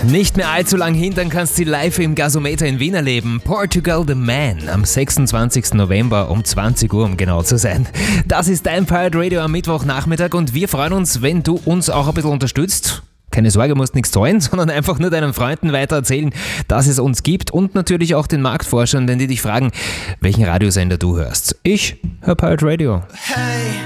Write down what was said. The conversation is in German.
Nicht mehr allzu lang hin, dann kannst du live im Gasometer in Wien erleben. Portugal the Man am 26. November um 20 Uhr, um genau zu sein. Das ist dein Pirate Radio am Mittwochnachmittag und wir freuen uns, wenn du uns auch ein bisschen unterstützt. Keine Sorge, musst nichts zahlen, sondern einfach nur deinen Freunden weitererzählen, dass es uns gibt und natürlich auch den Marktforschern, wenn die dich fragen, welchen Radiosender du hörst. Ich höre Pirate Radio. Hey.